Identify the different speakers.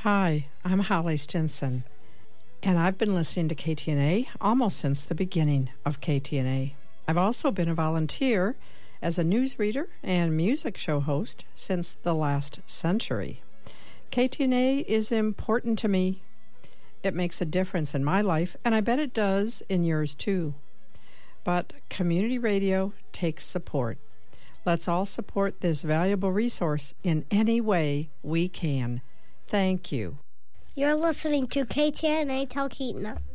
Speaker 1: Hi, I'm Holly Stinson, and I've been listening to KTNA almost since the beginning of KTNA. I've also been a volunteer as a newsreader and music show host since the last century. KTNA is important to me. It makes a difference in my life, and I bet it does in yours too. But community radio takes support. Let's all support this valuable resource in any way we can. Thank you.
Speaker 2: You're listening to KTNA Talkeetna.